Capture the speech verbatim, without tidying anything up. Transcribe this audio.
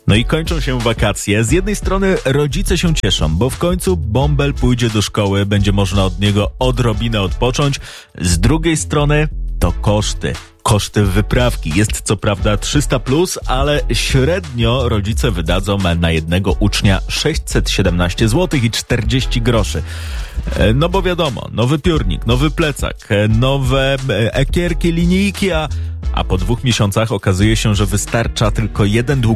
No i kończą się wakacje. Z jednej strony rodzice się cieszą, bo w końcu bąbel pójdzie do szkoły, będzie można od niego odrobinę odpocząć. Z drugiej strony to koszty. Koszty wyprawki. Jest co prawda trzysta plus, ale średnio rodzice wydadzą na jednego ucznia sześćset siedemnaście złotych i czterdzieści groszy. No bo wiadomo, nowy piórnik, nowy plecak, nowe ekierki, linijki, a, a po dwóch miesiącach okazuje się, że wystarcza tylko jeden długo